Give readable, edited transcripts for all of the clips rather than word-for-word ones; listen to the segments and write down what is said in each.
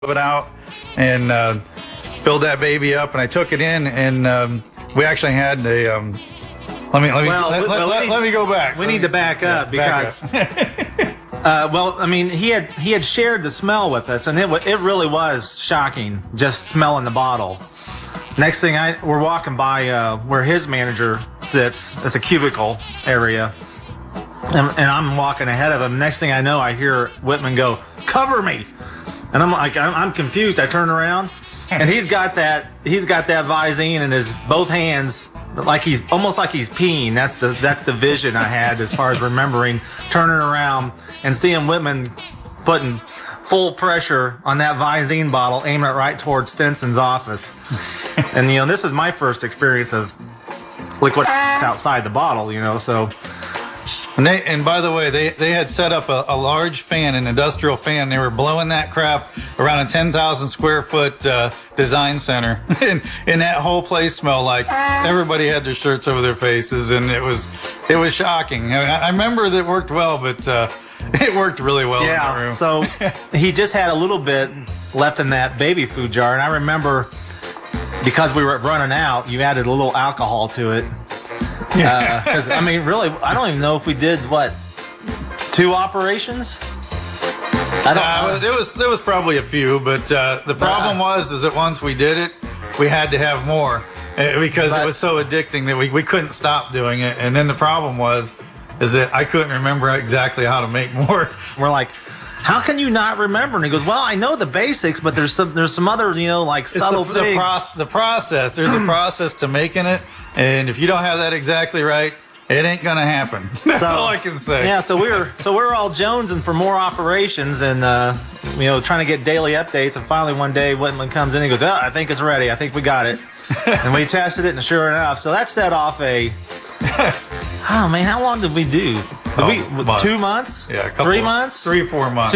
it out and filled that baby up, and I took it in, and we actually had a. Let me go back. We need to back up because. Well, I mean, he had shared the smell with us, and it really was shocking just smelling the bottle. Next thing we're walking by where his manager sits. It's a cubicle area, and I'm walking ahead of him. Next thing I know, I hear Whitman go, "Cover me!" And I'm like, I'm confused. I turn around, and he's got that Visine in his both hands, like he's almost like he's peeing. That's the vision I had as far as remembering turning around and seeing Whitman putting full pressure on that Visine bottle, aiming it right towards Stinson's office. And this is my first experience of liquid outside the bottle. So. And by the way, they had set up a large fan, an industrial fan. They were blowing that crap around a 10,000 square foot design center, and that whole place smelled like everybody had their shirts over their faces, and it was shocking. I remember that it worked well, but it worked really well in the room. So he just had a little bit left in that baby food jar, and I remember because we were running out, you added a little alcohol to it. Because I mean, really, I don't even know if we did 2 operations. I don't know. There was probably a few, but the problem was that once we did it, we had to have more because it was so addicting that we couldn't stop doing it. And then the problem is that I couldn't remember exactly how to make more. We're like, how can you not remember? And he goes, well, I know the basics, but there's some other, subtle things. The process. There's a process to making it, and if you don't have that exactly right, it ain't gonna happen. That's all I can say. Yeah, so we're all jonesing for more operations, and trying to get daily updates. And finally, one day, Whitman comes in and he goes, I think it's ready. I think we got it. And we tested it, and sure enough, so that set off a. Oh man, how long did we do? 2 months? Yeah, 3 months? 3-4 months.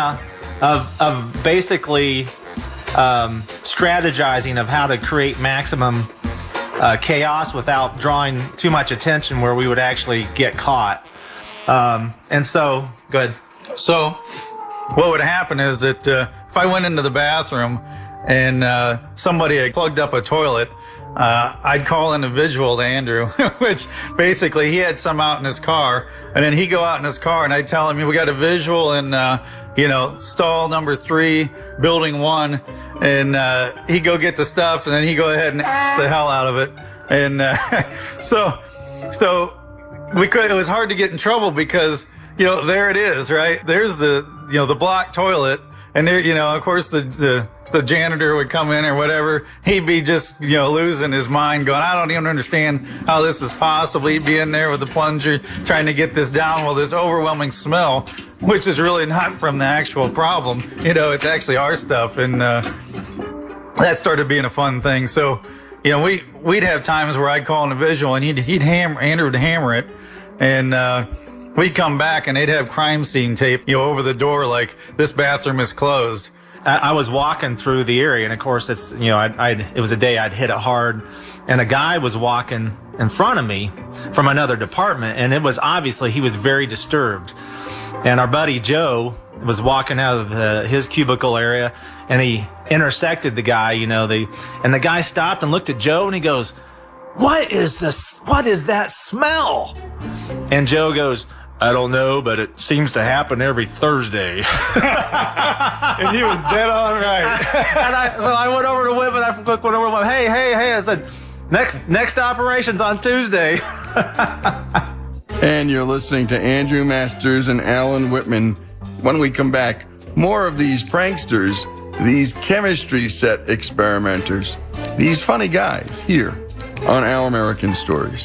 Of basically strategizing of how to create maximum chaos without drawing too much attention where we would actually get caught. And so, go ahead. So, what would happen is that if I went into the bathroom and somebody had plugged up a toilet, I'd call in a visual to Andrew, which basically he had some out in his car, and then he'd go out in his car and I'd tell him, we got a visual in, stall number 3, building 1, and he'd go get the stuff, and then he'd go ahead and ass the hell out of it. And so it was hard to get in trouble because, there it is, right? There's the blocked toilet, and there, of course the janitor would come in or whatever, he'd be just, losing his mind going, I don't even understand how this is possible. He'd be in there with the plunger trying to get this down while this overwhelming smell, which is really not from the actual problem. It's actually our stuff. And that started being a fun thing. So, we'd have times where I'd call in a visual and Andrew would hammer it. And we'd come back and they'd have crime scene tape, over the door like, this bathroom is closed. I was walking through the area, and of course, it's it was a day I'd hit it hard, and a guy was walking in front of me from another department, and it was obviously he was very disturbed. And our buddy Joe was walking out of his cubicle area, and he intersected the guy, and the guy stopped and looked at Joe, and he goes, "What is this? What is that smell?" And Joe goes, "I don't know, but it seems to happen every Thursday." And he was dead on right. So I went over to Whitman. I went over and went, hey. I said, next operation's on Tuesday. And you're listening to Andrew Masters and Alan Whitman. When we come back, more of these pranksters, these chemistry set experimenters, these funny guys here on Our American Stories.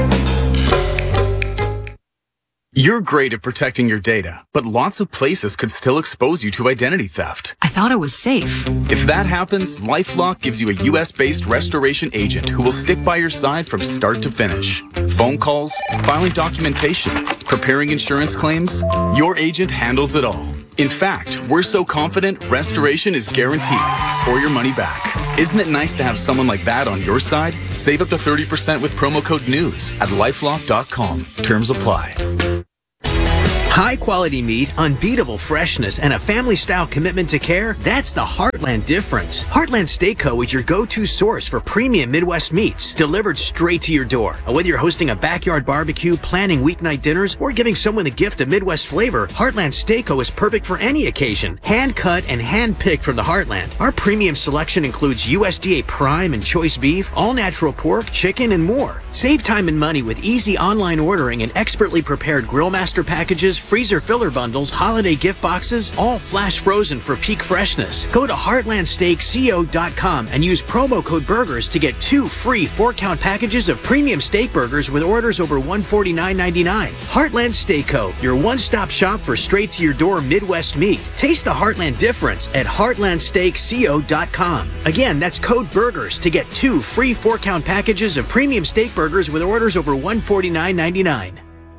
You're great at protecting your data, but lots of places could still expose you to identity theft. I thought it was safe. If that happens, LifeLock gives you a U.S.-based restoration agent who will stick by your side from start to finish. Phone calls, filing documentation, preparing insurance claims, your agent handles it all. In fact, we're so confident restoration is guaranteed or your money back. Isn't it nice to have someone like that on your side? Save up to 30% with promo code NEWS at LifeLock.com. Terms apply. High-quality meat, unbeatable freshness, and a family-style commitment to care, that's the Heartland difference. Heartland Steak Co. is your go-to source for premium Midwest meats, delivered straight to your door. Whether you're hosting a backyard barbecue, planning weeknight dinners, or giving someone the gift of Midwest flavor, Heartland Steak Co. is perfect for any occasion. Hand-cut and hand-picked from the Heartland. Our premium selection includes USDA Prime and Choice Beef, all-natural pork, chicken, and more. Save time and money with easy online ordering and expertly prepared Grillmaster packages, freezer filler bundles, holiday gift boxes, all flash frozen for peak freshness. Go to heartlandsteakco.com and use promo code BURGERS to get 2 free 4-count packages of premium steak burgers with orders over $149.99. Heartland Steak Co., your one-stop shop for straight-to-your-door Midwest meat. Taste the Heartland difference at heartlandsteakco.com. Again, that's code BURGERS to get 2 free 4-count packages of premium steak burgers with orders over $149.99.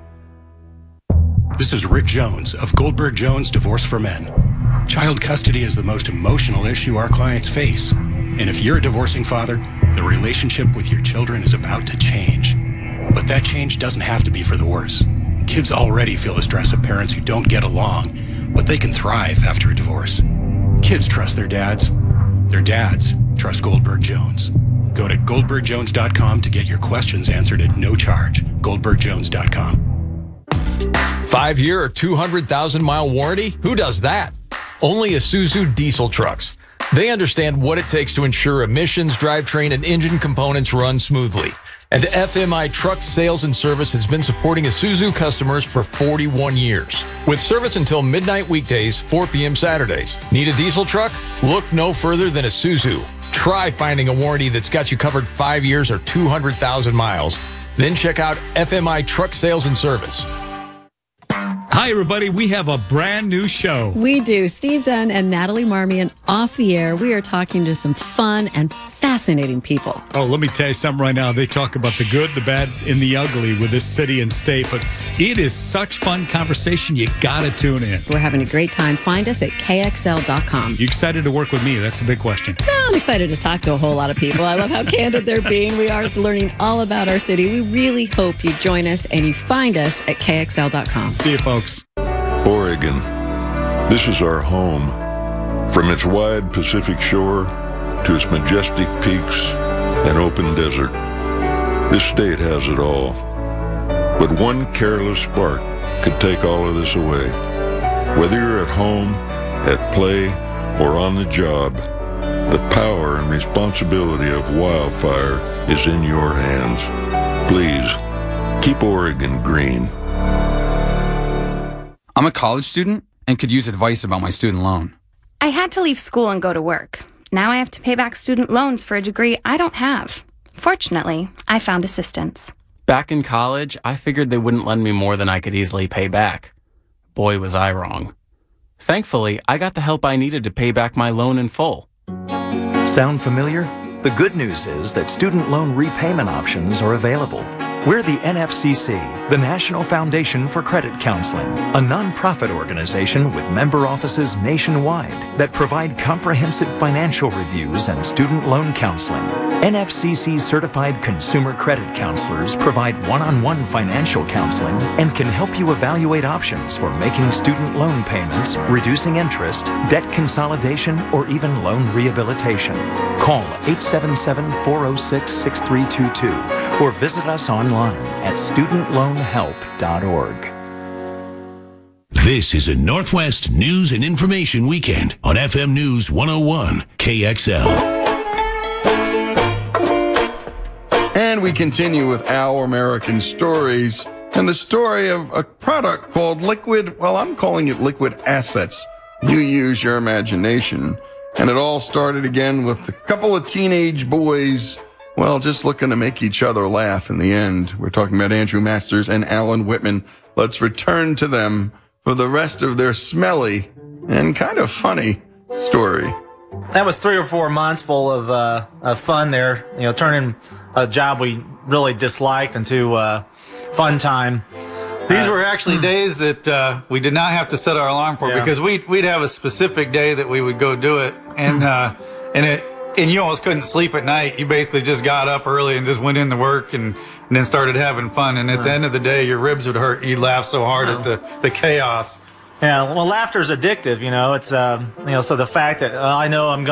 This is Rick Jones of Goldberg Jones Divorce for Men. Child custody is the most emotional issue our clients face. And if you're a divorcing father, the relationship with your children is about to change. But that change doesn't have to be for the worse. Kids already feel the stress of parents who don't get along, but they can thrive after a divorce. Kids trust their dads. Their dads trust Goldberg Jones. Go to goldbergjones.com to get your questions answered at no charge. goldbergjones.com. 5-year or 200,000-mile warranty? Who does that? Only Isuzu diesel trucks. They understand what it takes to ensure emissions, drivetrain, and engine components run smoothly. And FMI Truck Sales and Service has been supporting Isuzu customers for 41 years. With service until midnight weekdays, 4 p.m. Saturdays. Need a diesel truck? Look no further than Isuzu. Try finding a warranty that's got you covered 5 years or 200,000 miles. Then check out FMI Truck Sales and Service. Hi, everybody. We have a brand new show. We do. Steve Dunn and Natalie Marmion off the air. We are talking to some fun and fascinating people. Oh, let me tell you something right now. They talk about the good, the bad, and the ugly with this city and state, but it is such fun conversation. You got to tune in. We're having a great time. Find us at KXL.com. You excited to work with me? That's a big question. No, I'm excited to talk to a whole lot of people. I love how candid they're being. We are learning all about our city. We really hope you join us and you find us at KXL.com. See you, folks. Oregon. This is our home. From its wide Pacific shore to its majestic peaks and open desert, this state has it all. But one careless spark could take all of this away. Whether you're at home, at play, or on the job, the power and responsibility of wildfire is in your hands. Please, keep Oregon green. I'm a college student and could use advice about my student loan. I had to leave school and go to work. Now I have to pay back student loans for a degree I don't have. Fortunately, I found assistance. Back in college, I figured they wouldn't lend me more than I could easily pay back. Boy, was I wrong. Thankfully, I got the help I needed to pay back my loan in full. Sound familiar? The good news is that student loan repayment options are available. We're the NFCC, the National Foundation for Credit Counseling, a nonprofit organization with member offices nationwide that provide comprehensive financial reviews and student loan counseling. NFCC certified consumer credit counselors provide one-on-one financial counseling and can help you evaluate options for making student loan payments, reducing interest, debt consolidation, or even loan rehabilitation. Call 877-406-6322 or visit us online at studentloanhelp.org. This is a Northwest News and Information Weekend on FM News 101 KXL. And we continue with Our American Stories and the story of a product called Liquid, well, I'm calling it Liquid Assets. You use your imagination. And it all started again with a couple of teenage boys, well, just looking to make each other laugh in the end. We're talking about Andrew Masters and Alan Whitman. Let's return to them for the rest of their smelly and kind of funny story. That was 3 or 4 months full of fun there, turning a job we really disliked into fun time. These were actually days that we did not have to set our alarm for because we'd have a specific day that we would go do it, and and you almost couldn't sleep at night. You basically just got up early and just went into work and then started having fun. And at the end of the day, your ribs would hurt. You'd laugh so hard at the chaos. Yeah, well, laughter's addictive, you know. It's, so the fact that I know I'm